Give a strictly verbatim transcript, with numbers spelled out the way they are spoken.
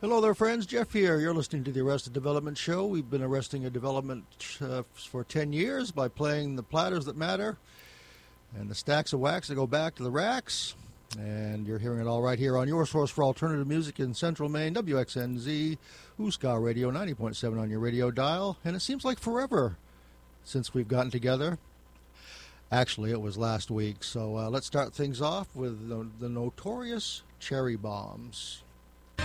Hello there, friends. Jeff here. You're listening to the Arrested Development Show. We've been arresting a development uh, for ten years by playing the platters that matter and the stacks of wax that go back to the racks. And you're hearing it all right here on your source for alternative music in Central Maine, W X N Z, Ooska Radio, ninety point seven on your radio dial. And it seems like forever since we've gotten together. Actually, it was last week. So uh, let's start things off with the, the notorious Cherry Bombs.